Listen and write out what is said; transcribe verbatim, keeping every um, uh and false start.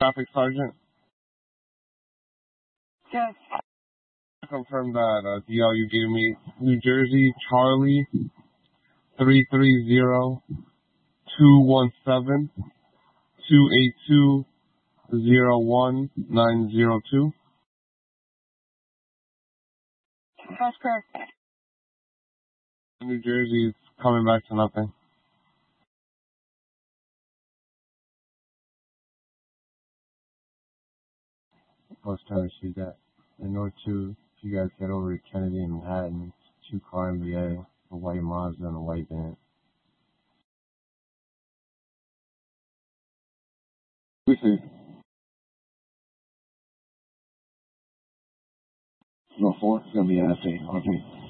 Traffic Sergeant. Yes. Confirm that uh, D L you gave me. New Jersey, Charlie, three three zero, two one seven, two eight two, zero one nine zero two. That's correct. New Jersey is coming back to nothing. I was trying to shoot that. In order to, if you guys get over to Kennedy and Manhattan, it's two car M B A, a white Mazda and a white van. We see. No four, it's gonna be an S A R P.